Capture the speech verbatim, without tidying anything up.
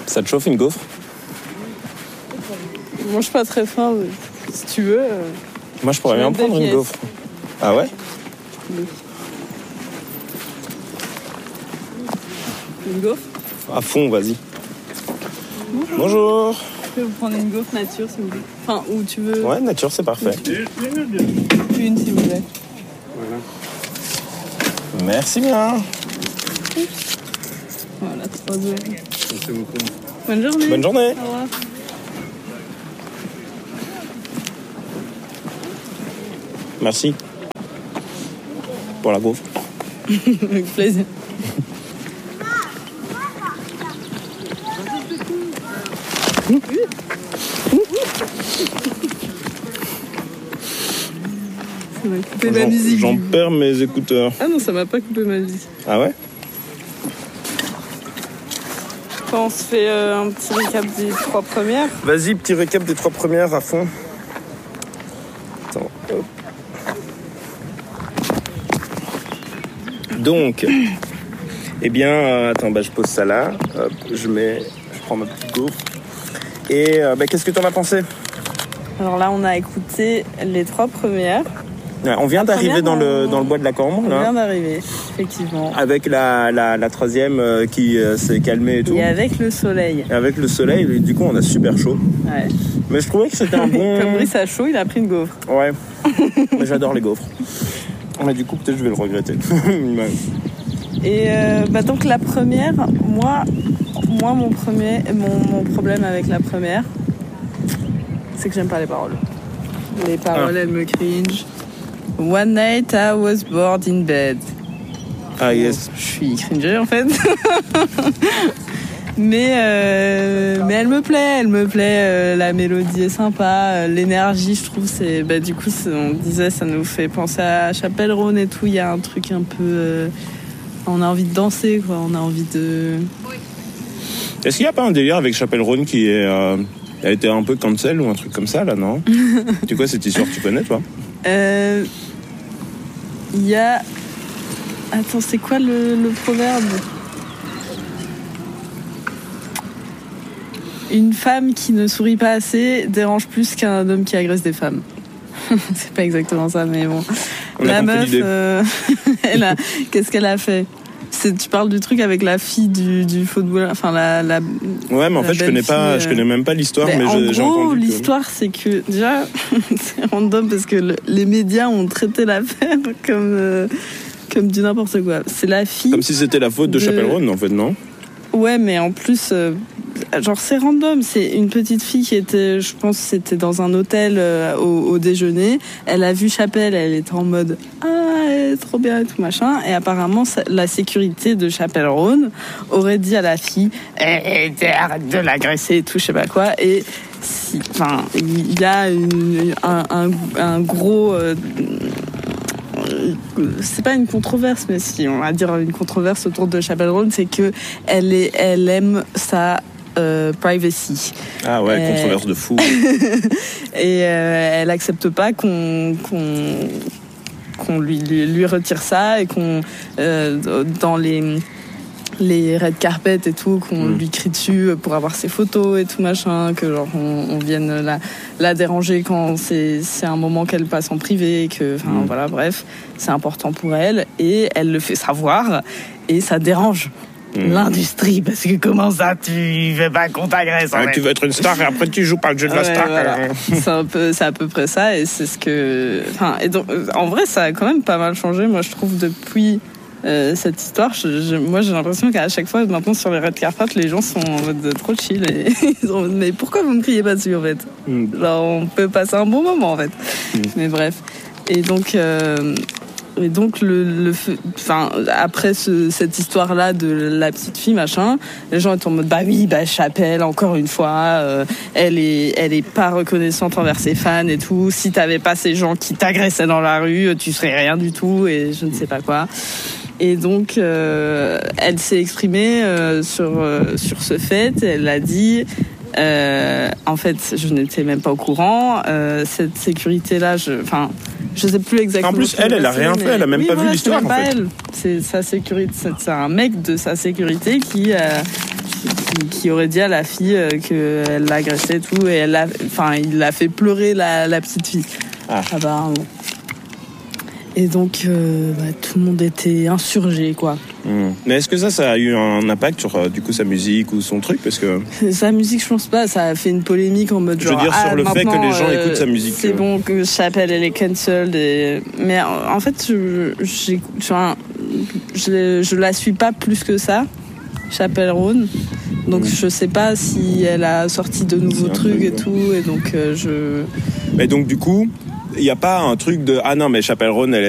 Ça te chauffe une gaufre? Je mange pas très faim, mais si tu veux. Euh... Moi, je pourrais bien prendre une gaufre. Ah ouais? Oui. Une gaufre? À fond, vas-y. Bonjour. Bonjour. Je peux vous prendre une gaufre nature, s'il vous plaît. Enfin, où tu veux. Ouais, nature, c'est parfait. Une, s'il vous plaît. Voilà. Merci bien. Voilà, trois euros. Merci beaucoup. Bonne journée. Bonne journée. Au revoir. Merci. Pour la gaufre. Avec plaisir. Ça m'a coupé ma musique. J'en perds mes écouteurs. Ah non, ça m'a pas coupé ma musique. Ah ouais? On se fait euh, un petit récap des trois premières. Vas-y, petit récap des trois premières à fond. Attends, hop. Donc, eh bien, euh, attends, bah, je pose ça là. Hop, je mets, je prends ma petite gaufre. Et euh, bah, qu'est-ce que t'en as pensé? Alors là, on a écouté les trois premières. Ouais, on vient la d'arriver dans, on... le, dans le bois de la Cambre. On là. vient d'arriver, effectivement. Avec la, la, la troisième euh, qui euh, s'est calmée et tout. Et avec le soleil. Et avec le soleil, et du coup, on a super chaud. Ouais. Mais je trouvais que c'était un bon... Comme Brice a chaud, il a pris une gaufre. Ouais. Mais j'adore les gaufres. Mais du coup, peut-être je vais le regretter. Et euh, bah donc la première, moi, moi mon, premier, mon, mon problème avec la première, c'est que j'aime pas les paroles. Les paroles, ah. elles me cringe. One night I was bored in bed. Ah yes. Je suis cringée en fait. mais, euh, mais elle me plaît, elle me plaît. Euh, la mélodie est sympa, euh, l'énergie, je trouve, c'est. Bah, du coup, c'est, on disait, ça nous fait penser à Chapelle Rhône et tout. Il y a un truc un peu. Euh, on a envie de danser, quoi. On a envie de. Est-ce qu'il n'y a pas un délire avec Chapelle Rhône qui est, euh, a été un peu cancel ou un truc comme ça, là, non? C'est quoi cette histoire, tu connais, toi? Euh. Il y a. Attends, c'est quoi le, le proverbe? Une femme qui ne sourit pas assez dérange plus qu'un homme qui agresse des femmes. C'est pas exactement ça, mais bon. On la meuf, euh, elle a, qu'est-ce qu'elle a fait? C'est, tu parles du truc avec la fille du, du football, enfin la, la. Ouais, mais en fait, je connais pas, je connais même pas l'histoire, mais, mais en je, gros, j'ai entendu. L'histoire, que... c'est que déjà, c'est random parce que le, les médias ont traité l'affaire comme euh, comme du n'importe quoi. C'est la fille. Comme si c'était la faute de, de... Chapelle Rhône, en fait, non? Ouais, mais en plus, euh, genre c'est random. C'est une petite fille qui était, je pense, c'était dans un hôtel euh, au, au déjeuner. Elle a vu Chapelle, elle était en mode ah, elle est trop bien et tout machin. Et apparemment, ça, la sécurité de Chapelle Rhône aurait dit à la fille eh, eh, arrête de l'agresser et tout, je sais pas quoi. Et si, enfin, il y a une, un, un, un gros euh, c'est pas une controverse, mais si on va dire une controverse autour de Chapelle Rhône, c'est que elle est, elle aime sa euh, privacy. Ah ouais, euh... controverse de fou. Et euh, elle accepte pas qu'on qu'on qu'on lui lui, lui retire ça et qu'on euh, dans les les red carpet et tout, qu'on mmh. lui crie dessus pour avoir ses photos et tout machin, que genre on, on vienne la, la déranger quand c'est, c'est un moment qu'elle passe en privé, que enfin mmh. voilà, bref, c'est important pour elle et elle le fait savoir et ça dérange mmh. l'industrie parce que comment ça tu veux pas qu'on t'agresse ah, tu veux être une star et après tu joues pas le jeu de la ouais, star voilà. c'est un peu c'est à peu près ça et c'est ce que enfin et donc en vrai ça a quand même pas mal changé moi je trouve depuis Euh, cette histoire, je, je, moi j'ai l'impression qu'à chaque fois maintenant sur les red carpet, les gens sont en mode trop chill et ils sont en mode, mais pourquoi vous me criez pas dessus en fait mm. Genre on peut passer un bon moment en fait. Mm. Mais bref. Et donc, euh, et donc le, le, enfin après ce, cette histoire là de la petite fille machin, les gens étaient en mode bah oui bah Chapelle encore une fois, euh, elle est elle est pas reconnaissante envers ses fans et tout. Si t'avais pas ces gens qui t'agressaient dans la rue, tu serais rien du tout et je ne sais pas quoi. Et donc, euh, elle s'est exprimée euh, sur euh, sur ce fait. Elle a dit, euh, en fait, je n'étais même pas au courant. Euh, cette sécurité-là, je, enfin, je sais plus exactement. En plus, elle, elle a rien fait. Elle a même oui, pas voilà, vu l'histoire. C'est même en pas fait. elle. C'est sa sécurité. C'est, c'est un mec de sa sécurité qui, euh, qui, qui aurait dit à la fille qu'elle l'a agressée et tout, et elle l'a, enfin, il a fait pleurer la, la petite fille. Ah. Apparemment. Et donc, euh, bah, tout le monde était insurgé, quoi. Mmh. Mais est-ce que ça, ça a eu un impact sur euh, du coup sa musique ou son truc, parce que sa musique, je pense pas. Ça a fait une polémique en mode je genre. veux dire ah, sur le fait que les gens euh, écoutent sa musique. C'est euh... bon que Chappelle elle est cancelled. Et... Mais en fait, je, enfin, je, je la suis pas plus que ça, Chappelle Roan. Donc mmh. je sais pas si elle a sorti de nouveaux trucs truc, et ouais. tout. Et donc euh, je. Mais donc du coup, il y a pas un truc de ah non mais Chappelle Roan elle